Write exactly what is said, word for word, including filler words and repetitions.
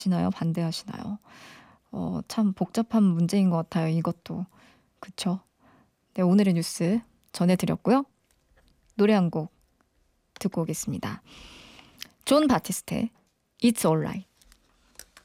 시나요? 반대하시나요? 어 참 복잡한 문제인 것 같아요 이것도. 그쵸? 네 오늘의 뉴스 전해 드렸고요. 노래 한 곡 듣고 오겠습니다. 존 바티스트의 It's Alright.